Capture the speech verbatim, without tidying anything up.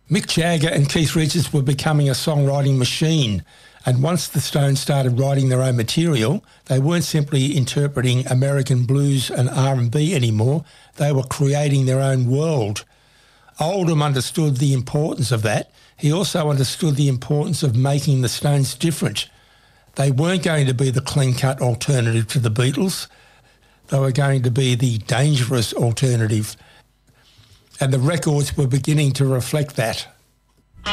Mick Jagger and Keith Richards were becoming a songwriting machine, and once the Stones started writing their own material, they weren't simply interpreting American blues and R and B anymore, they were creating their own world. Oldham understood the importance of that. He also understood the importance of making the Stones different. They weren't going to be the clean-cut alternative to the Beatles. They were going to be the dangerous alternative. And the records were beginning to reflect that.